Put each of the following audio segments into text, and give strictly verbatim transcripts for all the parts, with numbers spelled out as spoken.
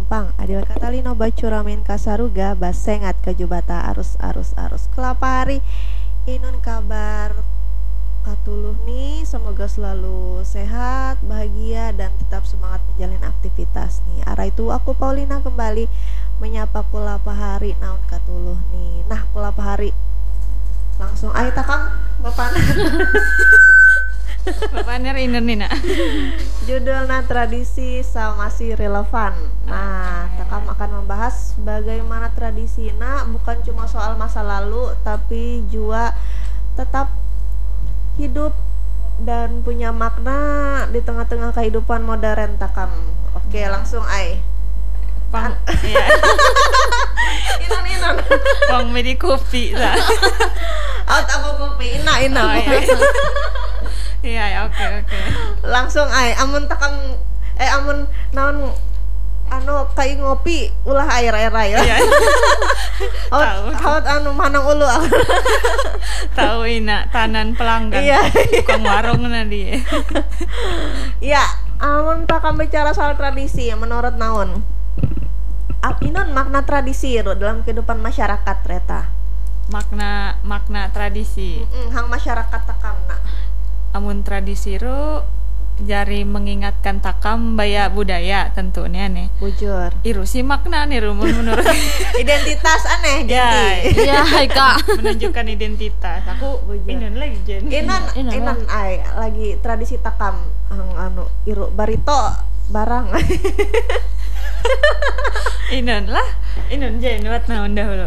pang adil katalino bacuramin kasaruga basengat kajubata arus arus arus kelapa hari inun kabar katuluh nih, semoga selalu sehat, bahagia dan tetap semangat menjalin aktivitas nih. Arah itu aku Paulina kembali menyapa kulapa hari naon katuluh nih. Nah kulapa hari langsung ayo takang bapak Bapaknya Inun nih nak. Judulnya tradisi sama masih relevan. Nah, Takam akan membahas bagaimana tradisi nah bukan cuma soal masa lalu tapi juga tetap hidup dan punya makna di tengah-tengah kehidupan modern Takam. Oke, langsung ai. Pang iya. Inon inon. Pang medi kopi lah. Out apa kopi? Ina ina. Oh, iya. Iya, ya, oke oke. Langsung ai amun takam eh amun naon anu kai ngopi ulah air air air. Iya. Haut haut anu manang ulu. Tahu ina tanan pelanggan. Iya. Tukang warung na dia. Iya, amun takam bicara soal tradisi menurut naon? Apinon makna tradisi ro dalam kehidupan masyarakat reta. Makna makna tradisi. Mm-mm, hang masyarakat takamna. Amun tradisi ru jari mengingatkan takam baya budaya tentunya nih. Bujur. Iru si makna nih rumun menurut Identitas aneh ya, jadi. Iya, hai Kak. menunjukkan identitas. Aku Bujur. Inun lagi Jen. Inan Inon inan ai lagi tradisi takam hang anu iru barito barang. Inun lah. Inun Jen buat naon dahulu.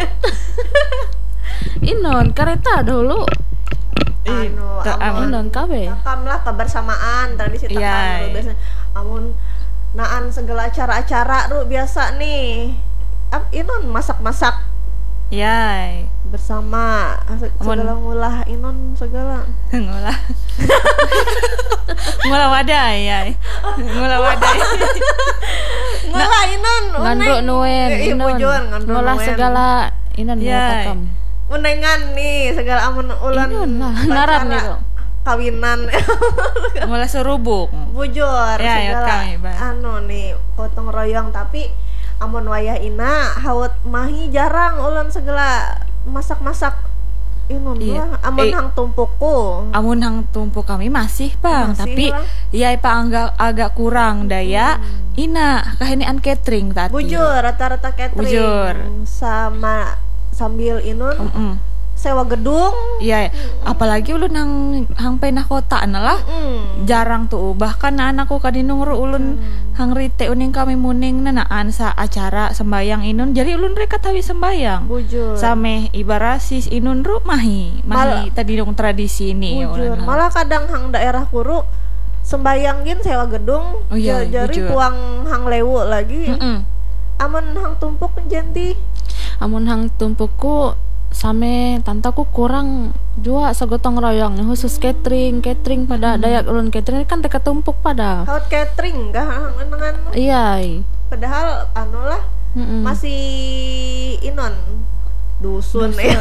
Inon kereta dahulu. Anu tak amun Inon kabe. takam lah kebersamaan tradisi takam Iya. ru biasa amun naan segala acara-acara ru biasa nih ap inon masak-masak Yai. bersama segala ngulah inon segala Ngolah. Ngolah wadai ya. Ngolah wadai. ngulah inon Ngandro nuen iya Inon. bujur ngandro Ngolah nuen. segala Inon Iya. ya takam. unengan nih segala amun ulan Inon lah ngaran nih lo. kawinan Ngolah serubuk. bujur Ya, ya, segala kami, Bang. anu nih potong royong tapi amun wayah ina haut mahi jarang ulan segala masak-masak inon Iya. lah amun Eh. hang tumpuku Amun hang tumpuk kami masih Bang, Masih tapi lah. iya pa agak agak kurang daya. Ina kahinian catering tadi. bujur rata-rata catering Bujur. sama sambil inun Mm-mm. sewa gedung. Iya, apalagi ulun hang hang penah kota na lah. Mm. Jarang tuh, bahkan na anakku kadinung ru ulun hang rite uning kami muning na naan sa acara sembayang inun jadi ulun reka tawi sembayang Bujur. same ibarasis inun ru mahi Mal- mahi tadi dong tradisi ini Bujur. ulun. Malah kadang hang daerah kuru sembayang gin sewa gedung. Oh iya, ja- jari bujur. puang hang lewu lagi. Mm-mm. Aman hang tumpuk jenti. Amun hang tumpuku same tantaku kurang jua sagotong royong nih khusus catering catering pada dayak ulun catering kan teka tumpuk pada. Haut catering gak hang dengan Iya. padahal anu lah Mm-mm. masih inon dusun, ya.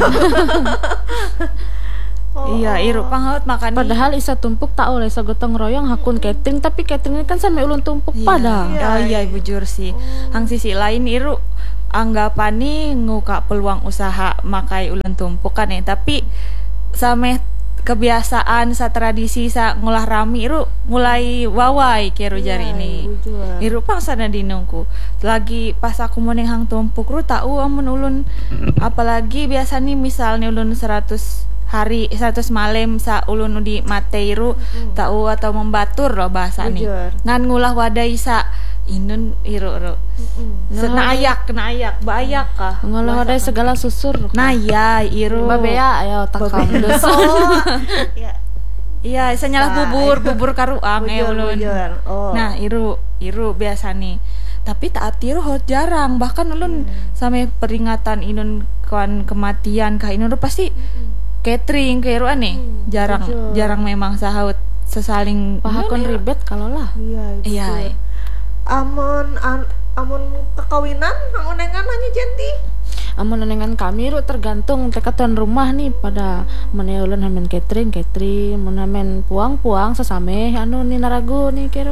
Oh, Iya, oh. iru panghaut makan Padahal isa tumpuk tak oleh sagotong royong hakun catering tapi catering kan sampai ulun tumpuk Iya. pada. Iya. Oh iya bujur sih. Hang sisi lain iru anggapan nih nguka peluang usaha makai ulun tumpuk kan ya, tapi sameh kebiasaan sa tradisi sa ngulah rami iru mulai wawai kero jari Iya, ini. bujur. Iru pang sana dinungku. Lagi pas aku moning hang tumpuk ru tau amun ulun apalagi biasa nih misalnya ulun seratus hari seratus malam sa ulun di mateiru tau atau membatur loh bahasa nih. Bujur. Ngan ngulah wadai sa inun iru ru. Sena ayak kena ayak baayak kah? Ngolah ada segala susur. Nah ya iru. Babea ayo takam dus. Oh, iya. Iya, isa nyalah Sa- bubur bubur karuang eh Bujur, ulun. bujur. Oh. Nah, iru, iru biasa nih. Tapi taat iru hot jarang, bahkan ulun sampai peringatan inun kawan kematian kah inun pasti catering ke iru aneh. Jarang bujur. jarang memang sahaut sesaling Pahakon inun, ribet kalau lah. Iya, Iya. bujur. Amun an, amun kekawinan hang unengan hanya jenti. Amun nengan kami ru tergantung teka tuan rumah nih pada mana ulun hamen catering catering mun hamen puang puang sesame anu ni naragu nih kero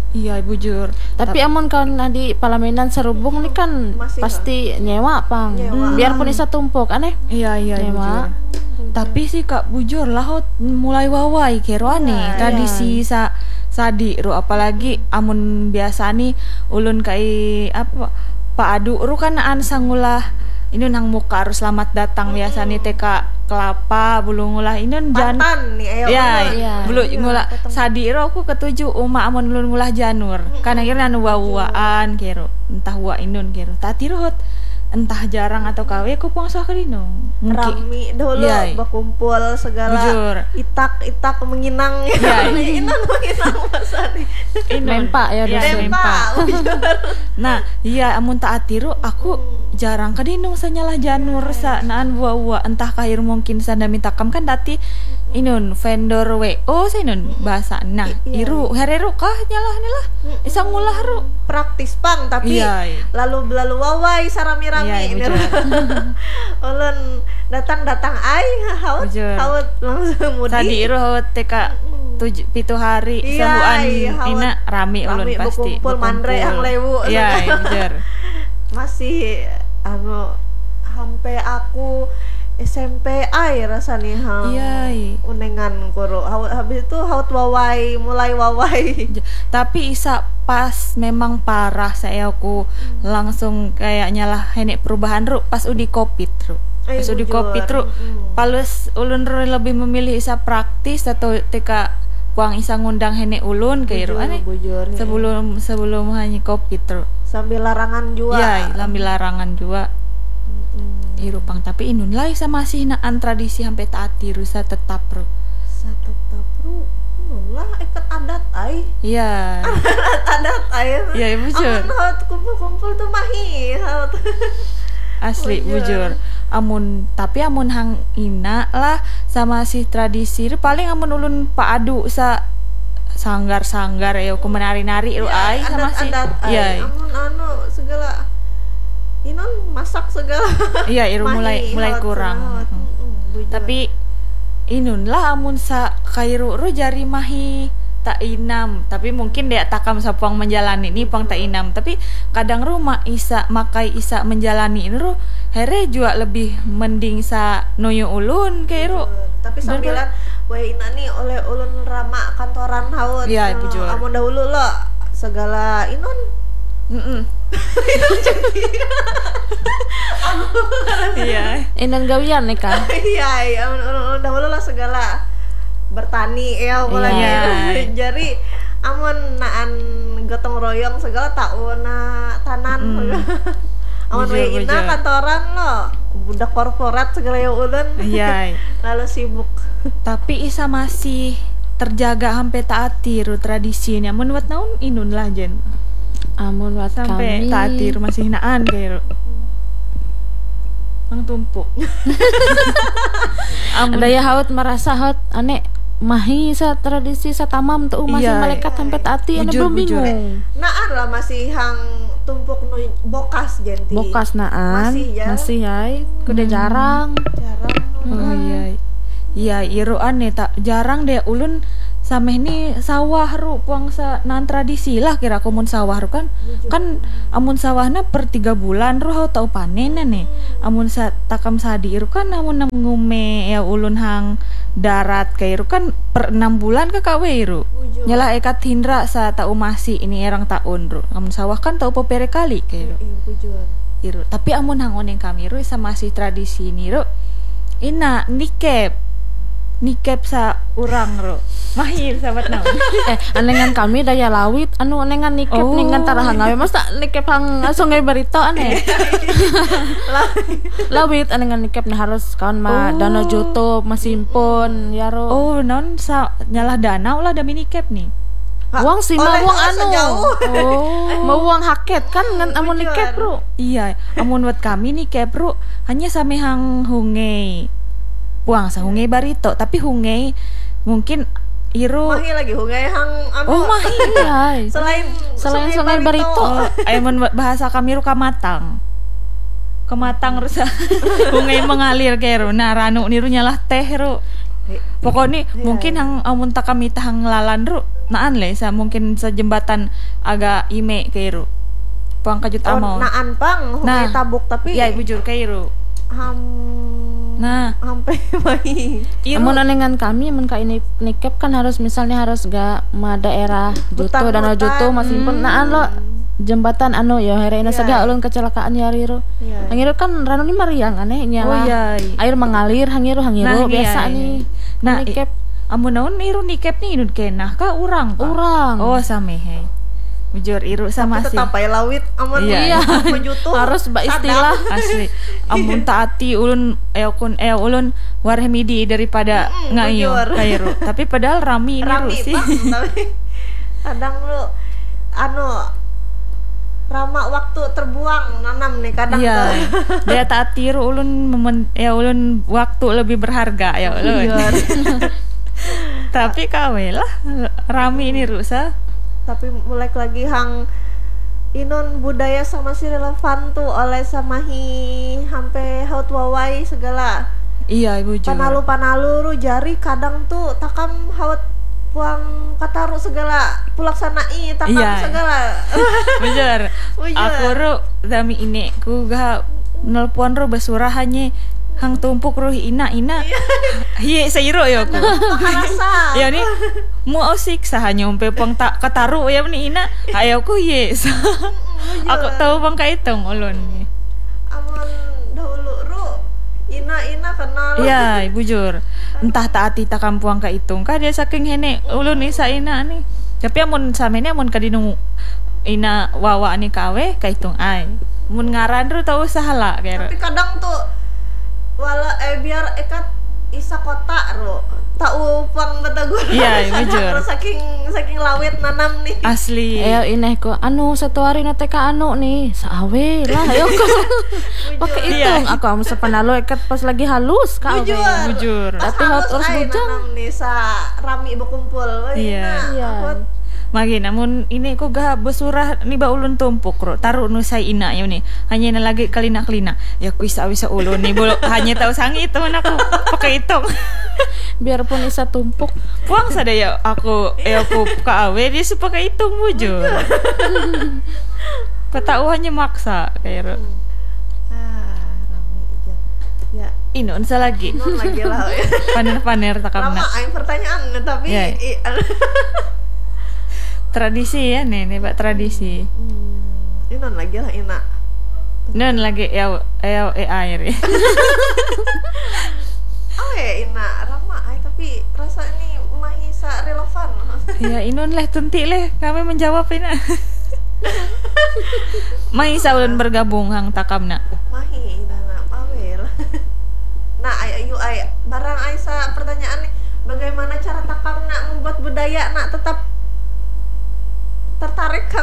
Iya bujur. Tapi amun kalau di Palaminan Serubung nih kan Masih pasti nyewa pang. Nyewa. Biarpun isa tumpuk aneh. Iya iya Nyewa. bujur. Tapi sih kak bujur lah hot mulai wawai kero aneh Iya, tradisi sa sadi ru apalagi amun biasa nih ulun kai apa Pak Adu ru kan an sangulah ini nang muka harus selamat datang biasa nih teka kelapa bulu ngulah ini jan Pantan nih ayo. ya Iya. bulu Iya, ngulah potong. sadi ro aku ketujuh uma amun ulun ngulah janur kan akhirnya anu wawaan kero entah wa inun kero tati ro hot entah jarang atau kawe ku puangsa ke dino mungkin Rami dulu Iya. berkumpul segala Bujur. itak-itak menginang Iya. Inan menginang masa nih. Inun. Mempa ya, Iya, dosen. mempa. Bujur. Nah, iya amun tak atiru aku jarang kadinung sanyalah janur sa naan buah-buah entah kahir mungkin sana minta kam kan dati inun vendor W O sa inun bahasa. Nah, Iya. iru hereru kah nyalah nilah. Isa ngulah ru. Praktis pang tapi Iya. lalu lalu wawai sarami-rami Iya, ini. bujur. Ulun datang-datang ai haut Bujur. haut langsung mudi. Tadi iru hawat teka tujuh pitu hari Iya, sahuan iya, hawat ina rami ulun rami pasti. berkumpul, mandre ang lewu. Iya, iya, bujur. Masih anu sampai aku S M P ai rasanya hang Iya, iya. unengan kuro Haut- habis itu haut wawai mulai wawai J- tapi isa pas memang parah saya aku langsung kayaknya lah henek perubahan ru pas udi covid ru Eh, pas udi bujur. covid ru Mm. palus ulun ru lebih memilih isa praktis atau teka puang isa ngundang henek ulun kayak ru Bujur, aneh bujur, ya. sebelum sebelum hanya covid ru sambil larangan juga ya lambi larangan juga Mm. irupang tapi inun lah isa masih naan tradisi sampai taati rusa tetap ru Sa tetap ru nun lah ikat adat ai iya adat ai iya bujur aman haut kumpul-kumpul tuh mahi haut asli Bujur. bujur amun tapi amun hang ina lah sama si tradisi paling amun ulun Pak Adu sa sanggar-sanggar ya aku menari-nari ru ai sama si adat-adat ai iya amun anu segala inon masak segala iya iru mahi, mulai mulai haut, kurang haut. Mm. Mm-mm, bujur. tapi inun lah amun sa kairu ru jari mahi tak inam tapi mungkin dia takam sapuang menjalani ini pang tak inam tapi kadang rumah isa makai isa menjalani ini ru here juga lebih mending sa noyo ulun kairu tapi sambilan wae ina nih oleh ulun rama kantoran haut Iya, anu, bujur. amun dahulu lo segala inon Mm-mm. iya Inan gawian nih kan. iya iya amun ulun ulun dahulu lah segala bertani ya mulai Iya. jadi amun naan gotong royong segala tahun tanan Mm. amun Bujur, wae ina bujur. kantoran lo budak korporat segala ya ulun iya lalu sibuk tapi isa masih terjaga sampai taati ru tradisinya menurut naun inun lah jen Amun wat sampai kami. taati ru masih naan kayak ru ang tumpuk amun Ada ya haut merasa haut aneh mahi sa tradisi sa tamam tuh masih Iya. malaikat sampai taati aneh Bujur, belum bujur. bingung. naan lah masih hang tumpuk nu bokas jenti Bokas naan Masih, ya? masih yai kuda jarang. jarang oh iya iya iru ane tak jarang deh ulun sameh ni sawah ru puang sa nan tradisi lah kira kumun sawah ru kan kan amun sawahna per tiga bulan ru hau tau panen nih amun sa takam sadi ru kan amun nam ngume ya ulun hang darat kayak ru kan per enam bulan ke kawe ru Bujur. nyala ekat hindra sa tau masih ini erang tahun ru amun sawah kan tau popere kali kayak ru Eh, bujur. iru tapi amun hang oneng kami ru isa masih tradisi ini ru ina nikep nikep sa urang ru mahir sahabat naon eh anengan kami daya lawit anu anengan nikep Oh. ningan tarahan ngawe mas tak nikep hang sungai berito aneh lawit anengan nikep nah harus kawan mah Oh. dana juto masimpon ya ro oh non sa nyalah danau lah dami nikep nih Ha, uang sih mau oleh uang hal anu sejauh. oh mau uang haket kan ngan amun Bujur. nikep bro iya amun buat kami nih kepru hanya same hang hungai puang sa hungai barito tapi hungai mungkin iru Mahi lagi hungai hang anu oh mahi iya selain Selain Sungai Barito. oh amun buat bahasa kami ru kamatang kematang rusa hungai mengalir kero nah ranu niru nyalah teh ru pokoknya mungkin hang amun tak kami tahang lalan ru naan le sa mungkin sa jembatan agak ime kairu puang kajut Oh, amau naan pang Nah. nah. tabuk tapi ya bujur kairu ham nah hampe mai. iru Amun anengan kami, amun ka ini nikep kan harus misalnya harus ga ma daerah Juto Hutan-hutan. danau Juto masih pun naan lo jembatan anu ya here ina Iya. saga ulun kecelakaan ya riru. Iya. Hangiru kan ranu ni mariang aneh oh nyala. iya Air mengalir hangiru hangiru Nah, iya, biasa iya. nih. Nah, nikep amun naon iru nikep nih inun kenah ka urang ka? urang. oh same he bujur iru sama Tapi sih tetap aja lawit aman Iya. menjutuh. Harus ba istilah. asli amun taati ulun eokun eh ulun warhemidi daripada Mm-mm, ngayu bujur. kairu tapi padahal rami ini Rami sih Bang, tapi kadang lu anu rama waktu terbuang nanam nih kadang iya tuh. dia taati ru ulun memen, ya ulun waktu lebih berharga ya ulun Bujur. tapi kawe lah rami ini rusa Tapi mulai lagi hang inun budaya sama si relevan tuh oleh samahi hampe haut wawai segala iya bujur panalu panalu ru jari kadang tuh takam haut puang kataru segala pulaksanai takam Iya. segala. bujur Bujur. aku ru dami ini ku ga nelpon ru basurah hanya hang tumpuk ru ina ina hiye sayro yo ku Makarasa. ya nih mu ausik sah nyompe pang tak kataru ya ni ina ayo ku yes aku tahu bang kaitong ulun Amun dahulu ru ina ina kenal. iya bujur entah taati ta kampuang kaitung ka dia saking hene ulun isa ina nih tapi amun samene amun kadinung ina wawa ni kawe kaitung ai mun ngaran ru tau sahala kaya Tapi kadang tuh wala eh biar ekat isa kota ro tau pang batagor. Iya, iya, bujur. Kadang ro saking saking lawit nanam nih. asli Ayo ineh ko anu satu hari na teka anu nih saawe lah ayo ko pakai Iya. hitung aku am sepanalo ikat pas lagi halus ka Bujur. awe. bujur Pas Tapi halus harus ay bujang. nanam nih sa rami berkumpul. Iya. Iya. magi namun ini ko ga besurah ni ba ulun tumpuk ro taruh nu say ina yo ni hanya na lagi kalina kalina ya ku isa wisa ulun ni bolo hanya tahu sangi itu aku pakai itong Biarpun isa tumpuk puang sada ya aku eh aku ka awe dia su pakai itong bujur patau hanya maksa kayak ro Ah, rami aja. Ya, inon sa lagi non lagi lah. paner-paner Lama takamna ay pertanyaan tapi Iya. i- tradisi ya nih nih pak tradisi Hmm, inon lagi lah ina. non lagi ya ya eh, air ya Oh ya ina rama ay tapi rasa ini mahisa relevan. ya inon leh tunti leh kami menjawab ini mai saulun bergabung hang takamna Mahi dana awel. Nah, ay ayu ay barang ay sa pertanyaan nih bagaimana cara takam nak membuat budaya nak tetap tertarik kang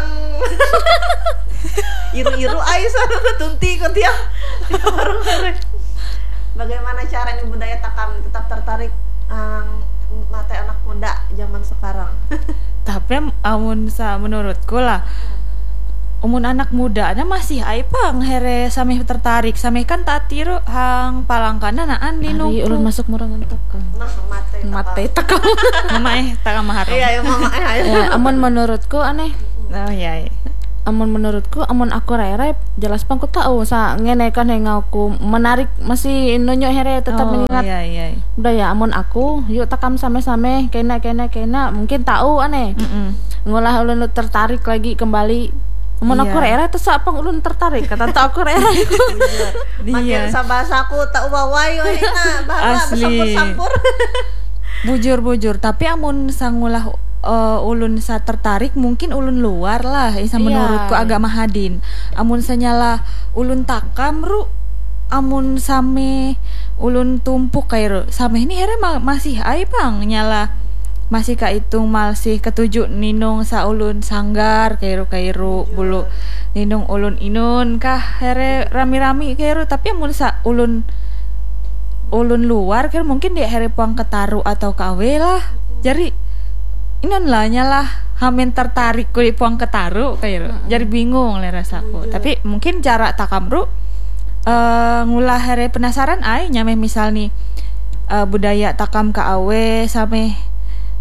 iru-iru ay sa tunti ko tiap bareng-bareng. Bagaimana caranya budaya takam tetap tertarik ang mata anak muda zaman sekarang? tapi amun sa menurutku lah umun anak muda na masih ai pang here sameh tertarik sameh kan tatiro hang palangkana naan Ari ulun linungku masuk murang entek kan. Nah, mate Mate takam. teka. mama eh taka maharong Iya, ya mama ay ay. Ya, amun menurutku aneh. oh iya iya. Amun menurutku amun aku rai jelas pang ku tahu sa ngene kan yang aku menarik masih nunjuk here tetap oh, mengingat iya iya udah ya amun aku yuk takam same-same kena kena kena mungkin tahu aneh Mm-mm. ngolah ulun tertarik lagi kembali amun Iya. aku rai terus apa ulun tertarik kata tak aku rai Makin Iya. sa bahasaku tak wawai we ina bahasa Asli. sampur-sampur. bujur bujur tapi amun sangulah uh, ulun sa tertarik mungkin ulun luar lah isa Iya. menurutku agak mahadin amun sanyala ulun takam ru amun same ulun tumpuk kayak ru same ini here ma- masih ai pang nyala masih ka itung masih ketujuh ninung sa ulun sanggar kayak ru kayak ru bulu ninung ulun inun kah here rami-rami kayak ru tapi amun sa ulun ulun luar kan mungkin dia here puang ketaru atau kawe lah jadi inon lah nyalah hamin tertarik ku di puang ketaru kayak jadi bingung le rasaku tapi mungkin cara takam bro eh ngulah here penasaran ai nyameh misal nih eh, budaya takam ka awe sameh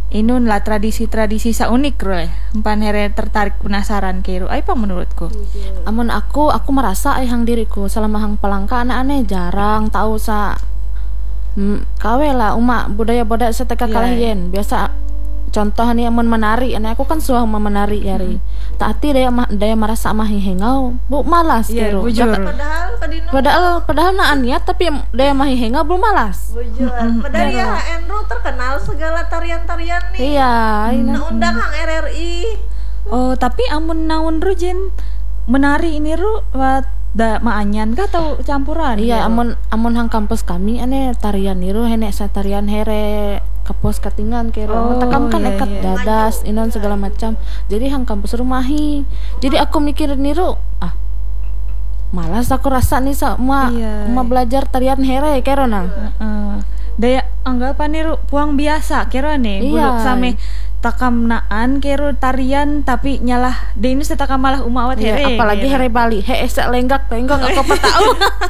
inun lah tradisi-tradisi sa unik ro eh. Empan here tertarik penasaran kiro. Apa menurutku? Amun aku aku merasa ay hang diriku selama hang palangka anak-anak jarang tahu sa mm, kawe lah umak budaya-budaya seteka Iya. kalahian biasa contoh nih amun menari anak aku kan suah mau menari yari taati daya ma- daya merasa mah hengau bu malas Iya, kiro bujur. Jaka- Padahal kadino padahal padahal naan niat tapi daya mah hengau bu malas bujur. Padahal ya Enro terkenal segala tarian-tarian nih. iya ini Nah, undang Hang R R I. Oh, tapi amun naon ru jen menari ini ru wat da maanyan kah atau campuran? iya Kiro? amun amun hang kampus kami ane tarian niru henek sa tarian here kapos katingan kero Oh, matakam kan iya, ekat iya. dadas inon segala macam jadi hang kampus rumahi jadi aku mikir niru ah malas aku rasa nih sa ma Iya. ma belajar tarian here kero na Heeh. Daya anggapan nih ru puang biasa kira nih Iya. buluk same takam naan kero tarian tapi nyalah de ini setakam malah umawat Iya, here. apalagi kiro. here Bali he esek lenggak tenggok aku apa tahu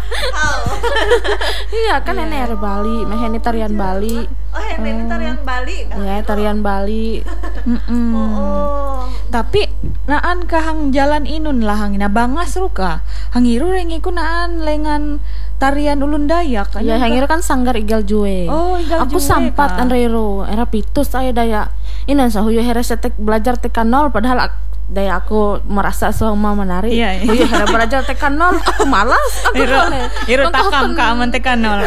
iya kan ini here Bali mah ini tarian Bali Oh, yang ini tarian Bali kan? ya tarian Bali Mm-mm. Oh. Tapi naan ka hang jalan inun lah hang na bangas ruka. Hang iru rengiku naan lengan tarian ulun Dayak. ya Anu yang ka- itu kan sanggar igal jue Oh, igal aku jue sampat ka. anrero era pitus saya daya ini sahuyo here setek belajar tekan nol padahal ak- daya aku merasa sama menari Iya, iya. Huyo here belajar tekan nol aku malas aku Iru, boleh iru Contoh takam kan- ka aman tekan nol.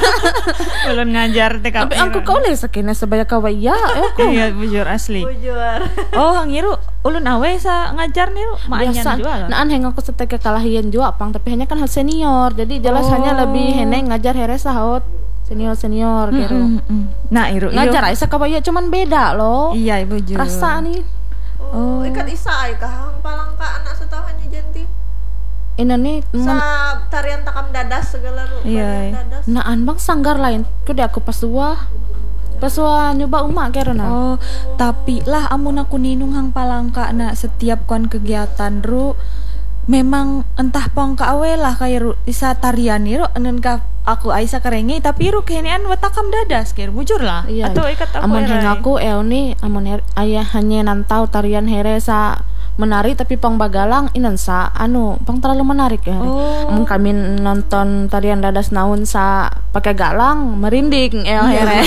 Ulun ngajar tekam. tapi aku kau leh sakina sebaya kawaya eh, aku Iya, bujur asli. Bujur. Oh, hang iru ulun awe sa ngajar nih ru maanyan biasa juga lah. naan heng aku setek kekalahian juga pang tapi hanya kan senior jadi jelas Oh. hanya lebih heneng ngajar here sahot senior senior kero Mm, mm, mm. Nah, iru iyo. ngajar aja kawaya cuman beda loh Iya, bujur. rasa nih Oh, ikat isa ay ka Hang palangka anak setahannya Jenti. ini nih Sa mon- tarian takam dadas segala ru. Iya. tarian dadas. naan bang sanggar lain kudu aku pasuah pasuah nyoba umak kero na Oh, tapi lah amun aku ninung hang palangka na setiap kon kegiatan ru memang entah pang ka awe lah kayak ru isa tarian ni ru anen ka aku aisa kerengi tapi ru kenean watakam dadas kira bujur lah. Iya. Atau ikat aku Amun heng erai. aku eo nih amun her- ayah hanya nantau tarian here sa menari tapi pang bagalang inan sa anu pang terlalu menarik ya. Oh. Amun kami nonton tarian dadas naun sa pakai galang merinding eo Iya, here.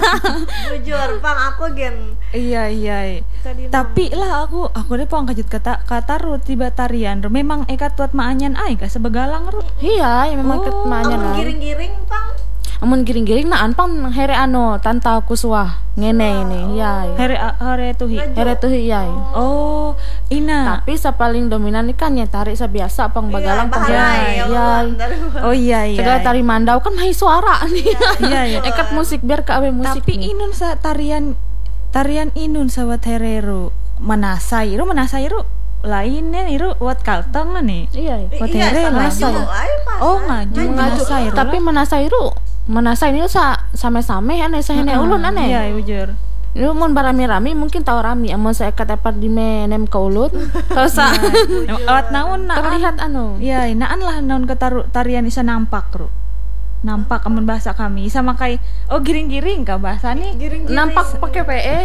Bujur, pang aku gen. Iya iya. iya. Kadino. Tapi lah aku aku deh pang kajut kata kata ru tiba tarian ru memang ekat tuat maanyan ai ka sebegalang ru. Iya, ya memang Oh, ketmanya Amun lah. giring-giring pang. Amun giring-giring naan pang here anu tanta kuswah ngene ini. Iya. Hari hari tuhi. Here tuh iya. Oh, ina. Tapi sa paling dominan ikan ya tarik sa biasa pang bagalang pang bahalai, iya. ya, Iya. dari Oh iya iya. Segala tari mandau kan mahi suara nih. Iya iya. Ekat musik biar ke awe musik. Tapi nih. inun sa tarian tarian inun sa wat herero manasai ru manasai ru lainnya iru wat kalteng nih. iya. iya. Wat Iya, here sama lah. ngaju, ay, pas. Oh ngaju Ngaju. manasai ru. Tapi menasai ru menasai ini sa same-same aneh sa hene ulun aneh. Iya bujur. Ini mun barami-rami mungkin tahu rami amun saya ekat epat di menem ke ulut. Tahu sa Wat naon na terlihat anu. Iya, naan lah naon kataru tarian isa nampak ru. Nampak amun bahasa kami sama kayak oh giring-giring ka bahasa nih. Giring-giring. Nampak pakai P E.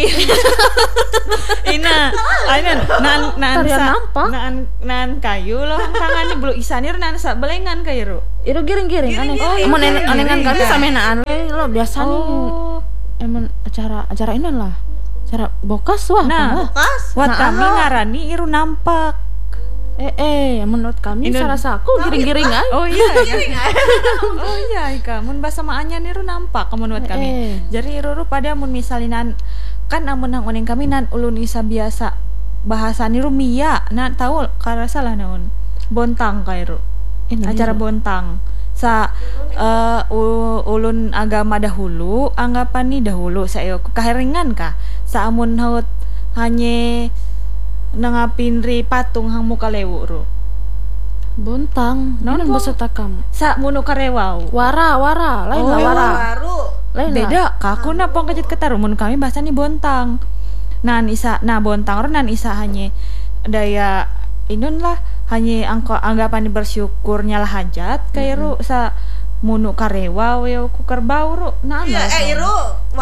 Ina, ayun, nan nan Tarian sa, nampak. nan nan kayu loh, tangan ni bulu isanir nan sa belengan kayu ru. Itu giring-giring aneh. Giring-giring. Amun ane- giring-giring. anengan kami sama naan we lo biasa nih. Oh, Emang acara acara ini lah. Acara bokas wah. Nah. wah. Kas. wat Nah, kami ah. ngarani iru nampak. Eh eh menurut kami Ini- sarasa aku giring-giring ay. Oh iya, Giring ay. oh iya, ika, mun bahasa maanya niru nampak, kamu wat kami. Eh. Jadi iru ru pada mun misalinan kan amun nang oneng kami nan ulun isa biasa bahasa niru mia, na tahu karena salah naon. Bontang kairu. Ini Acara nih, bontang sa eh, u- ulun agama dahulu anggapan ni dahulu sa iyo kahiringan ka sa amun haut hanye nangapinri patung hang muka lewu ru bontang. Non, Non bong- bahasa takam. sa munu karewaw Wara wara lain Oh, lah wara. Baru. Lain lah. beda ka aku na pong kajet ketaru mun kami bahasa ni bontang nan isa na bontang ro nan isa hanye daya inun lah hanye angko anggapan ni bersyukur nyala hajat kaya ru sa munu karewaw yo ku kerbau ru na Iya, ano, eh iru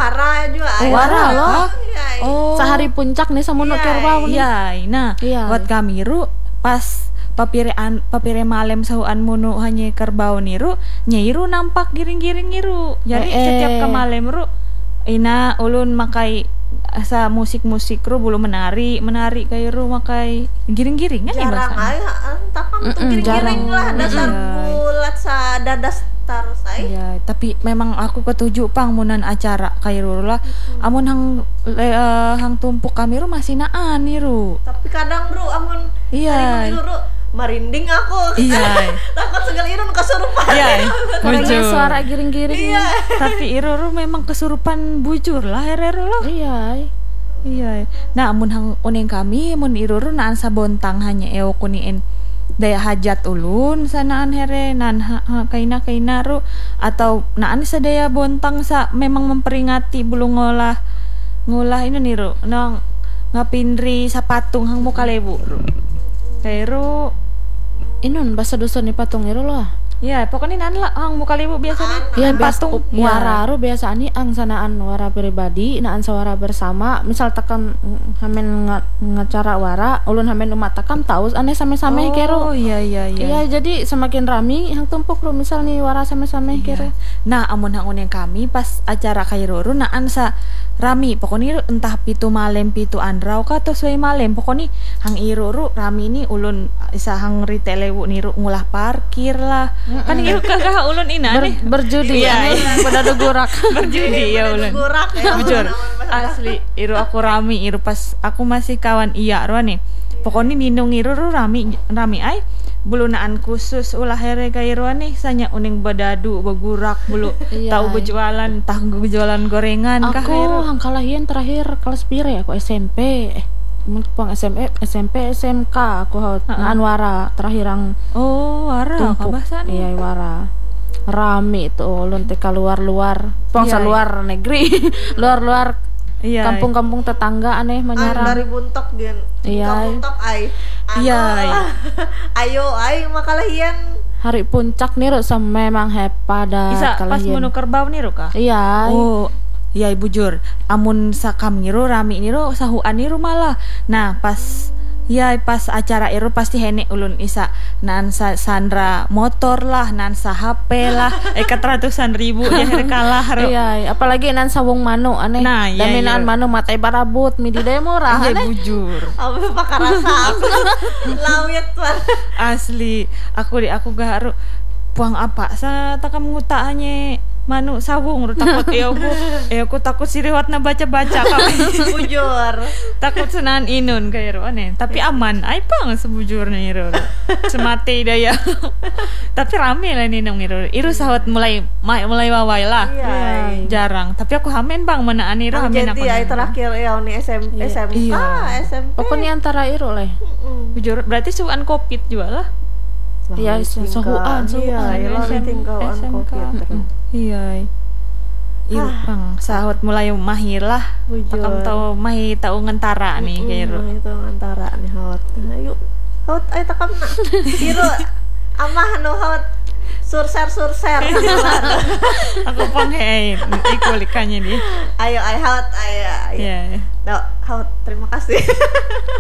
wara juga. Oh, ay. wara loh. Iya, ay. Oh. Sehari puncak nih sama Iya, kerbau nih. Iya, nah, Iya. buat kami ru pas papirean papire malem sahuan munu hanya kerbau niru nyairu nampak giring-giring niru. Jadi Eh, eh. setiap ke malem ru ina ulun makai asa musik-musik ru bulu menari, menari kayak ru makai giring-giring kan ya Jarang bahasanya? ay, entah kamu tuh Mm-mm, giring-giring jarang. lah dasar Mm-mm. bulat sa dadas tarus ay. Iya, tapi memang aku ketujuh pang munan acara kayak ru lah. Amun hang le- eh, hang tumpuk kami ru masih naan niru. Tapi kadang bro, amun Iya. hari bro, marinding aku. Iya. Takut segala irun kesurupan. Iya, Karena bujur. suara giring-giring. Iya. Tapi Iroro memang kesurupan bujur lah herero lah. Iya. Iya. Nah, amun hang uneng kami mun Iroro naan sabontang hanya eo kunien daya hajat ulun sanaan here nan ha, ha, kaina kaina ru atau naan sadaya bontang sa memang memperingati bulu ngolah ngolah ini niru nang ngapinri sa patung hang muka lebu ru. Kairo Inun bahasa dusun ni patung iro loh. ya pokoknya nan lah hang muka lebu biasanya. Iya, Nan patung Iya. wara ru biasa ani ang sanaan wara pribadi, naan sawara bersama. Misal takam mm, hamen nga, ngacara wara, ulun hamen umat takam tahu aneh Oh same-same kero. iya iya iya. Iya, jadi semakin rami hang tumpuk ru misal nih wara same-same kero. Nah, amun hang uneng kami pas acara kairoro naan sa rami pokoknya entah pitu malem pitu andrau ka atau suai malem pokoknya hang iroro rami ini ulun isa hang ritelewu niru ngulah parkir lah kan iru kagak ulun ina Ber, nih berjudi Iya, anu, iya. pada dugurak. berjudi ya ulun Gurak ya. jujur asli iru aku rami iru pas aku masih kawan iya ro nih pokoknya nindung iru ru rami rami ay bulu naan khusus ulah here kairo nih sanya uning badadu begurak bulu Iya, tahu ay. berjualan tahu berjualan gorengan kah Aku Hero? hang kalahian terakhir kelas pire aku S M P. Eh, mun pang S M P S M P S M K aku haut Ha-ha. naan wara terakhir ang Oh, wara tumpuk. kabasan. Iya, wara. Rame itu ulun teh luar-luar. Pangsa Iya, luar negeri. Luar-luar Iya. kampung-kampung tetangga aneh Ay, dari menyarang. buntok gen. Iya. Kamu buntok ay. Anu, Iya, ay. Ayo ay makalahian. Hari puncak nih Ruk, sama memang hepada Bisa pas kalahian. menu kerbau nih Ruka. Iya. Oh, iya ibu jur. Amun sakam niru rami niru sahuan niru malah. Nah, pas ya pas acara iru pasti henek ulun isa nan sa Sandra motor lah, nan sa H P lah, ekat ratusan ribu ya hari kalah ro. Iya, apalagi nan sawung manu aneh. Nah, iya, Daminaan iya. manu matai barabut midi daya murah Iya aneh. bujur. Apa pakarasa aku. Lawit tuan. Asli, aku di aku gak haru puang apa sa takam nguta hanya manu sawung ru takut eh aku eh aku takut siriwat na baca-baca kami. Bujur. Takut senaan inun kayak ro aneh tapi aman ay pang sebujurnya iro semati daya tapi rame lah nih nong iro iro sahut mulai ma- mulai wawai lah Iya. jarang tapi aku hamen bang menaan iro Ang hamen aku jadi ay naan. terakhir ya ni S M Iya. S M K, Iya. S M P. Pokoknya antara iro leh. Mm. bujur berarti suan covid juga lah Iya, Lalu se- tinggal- sehuan, sehuan. Iya, iya, lalu S M- tinggalan S M K. COVID terus. iya iro Ah. bang sahut mulai mahir lah Bujur. takam tau mahi tau ngentara nih kayak iro Mm, itu antara nih hawat. Ayo. Hawat ay takam na. Iro amah no hawat surser surser. aku pang hei ikulikannya nih Ayo ay hawat ay. ay. iya No, hawat terima kasih.